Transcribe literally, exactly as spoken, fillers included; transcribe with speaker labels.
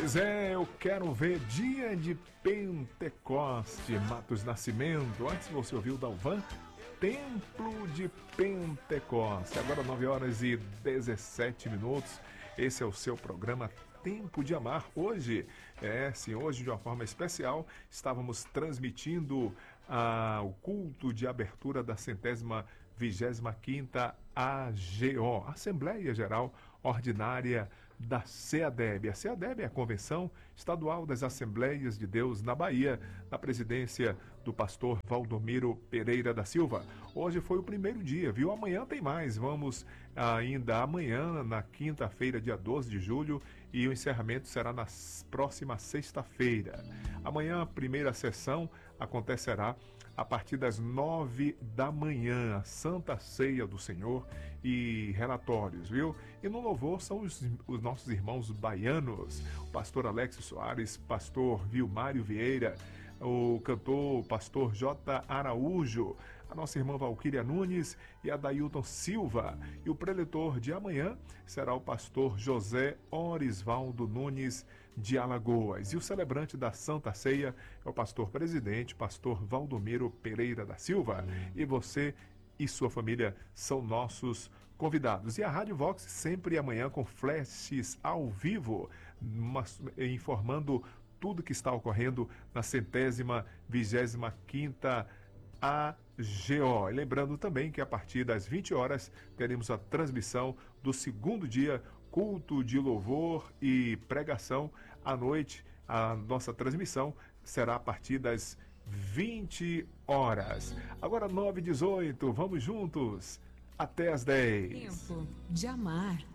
Speaker 1: Pois é, eu quero ver dia de Pentecoste, Matos Nascimento. Antes você ouviu Dalvan, Templo de Pentecoste. Agora nove horas e dezessete minutos. Esse é o seu programa Tempo de Amar. Hoje, é sim, hoje de uma forma especial, estávamos transmitindo ah, o culto de abertura da centésima vigésima quinta A G O, Assembleia Geral Ordinária da CEADEB. A CEADEB é a Convenção Estadual das Assembleias de Deus na Bahia, na presidência do pastor Valdomiro Pereira da Silva. Hoje foi o primeiro dia, viu? Amanhã tem mais. Vamos ainda amanhã, na quinta-feira, dia doze de julho, e o encerramento será na próxima sexta-feira. Amanhã, a primeira sessão acontecerá a partir das nove da manhã, a Santa Ceia do Senhor e relatórios, viu? E no louvor são os, os nossos irmãos baianos, o pastor Alexis Soares, pastor Vilmário Vieira, o cantor, o pastor J. Araújo, a nossa irmã Valquíria Nunes e a Dailton Silva. E o preletor de amanhã será o pastor José Orisvaldo Nunes de Alagoas. E o celebrante da Santa Ceia é o pastor presidente, pastor Valdomiro Pereira da Silva. E você e sua família são nossos convidados. E a Rádio Vox sempre amanhã com flashes ao vivo, mas, informando tudo que está ocorrendo na centésima vigésima quinta A G O. E lembrando também que a partir das vinte horas teremos a transmissão do segundo dia, culto de louvor e pregação. À noite, a nossa transmissão será a partir das vinte horas. Agora nove e dezoito, vamos juntos até as dez.
Speaker 2: Tempo de Amar.